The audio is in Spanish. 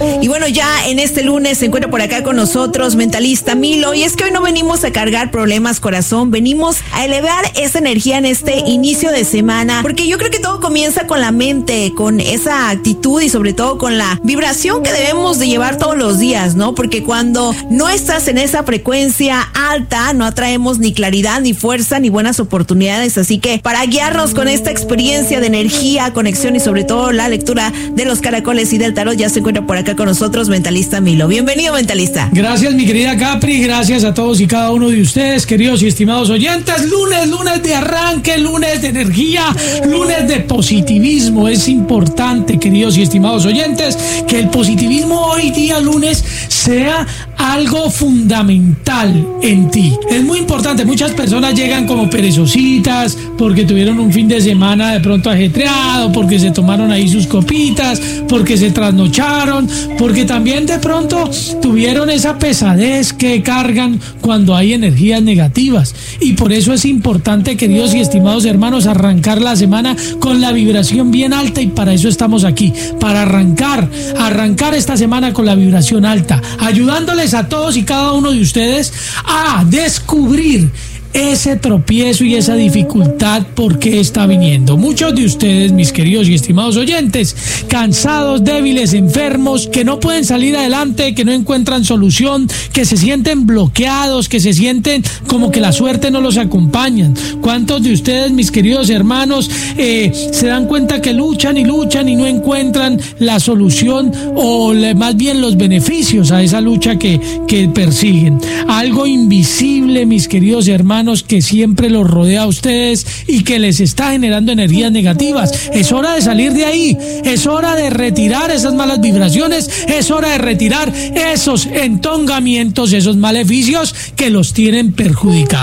Y bueno, ya en este lunes se encuentra por acá con nosotros Mentalista Milo, y es que hoy no venimos a cargar problemas, corazón, venimos a elevar esa energía en este inicio de semana, porque yo creo que todo comienza con la mente, con esa actitud y sobre todo con la vibración que debemos de llevar todos los días, ¿no? Porque cuando no estás en esa frecuencia alta, no atraemos ni claridad, ni fuerza, ni buenas oportunidades. Así que para guiarnos con esta experiencia de energía, conexión y sobre todo la lectura de los caracoles y del tarot, ya se encuentra por acá con nosotros Mentalista Milo. Bienvenido, Mentalista. Gracias, mi querida Capri, gracias a todos y cada uno de ustedes, queridos y estimados oyentes. Lunes de arranque, lunes de energía, lunes de positivismo. Es importante, queridos y estimados oyentes, que el positivismo hoy día lunes sea algo fundamental en ti. Es muy importante. Muchas personas llegan como perezositas porque tuvieron un fin de semana de pronto ajetreado, porque se tomaron ahí sus copitas, porque se trasnocharon, porque también de pronto tuvieron esa pesadez que cargan cuando hay energías negativas. Y por eso es importante, queridos y estimados hermanos, arrancar la semana con la vibración bien alta, y para eso estamos aquí, para arrancar esta semana con la vibración alta, ayudándoles a todos y cada uno de ustedes a descubrir ese tropiezo y esa dificultad, ¿por qué está viniendo? Muchos de ustedes, mis queridos y estimados oyentes, cansados, débiles, enfermos, que no pueden salir adelante, que no encuentran solución, que se sienten bloqueados, que se sienten como que la suerte no los acompaña. ¿Cuántos de ustedes, mis queridos hermanos, se dan cuenta que luchan y no encuentran la solución o más bien los beneficios a esa lucha que persiguen? Algo invisible, mis queridos hermanos, que siempre los rodea a ustedes y que les está generando energías negativas. Es hora de salir de ahí, es hora de retirar esas malas vibraciones, es hora de retirar esos entongamientos, esos maleficios que los tienen perjudicados.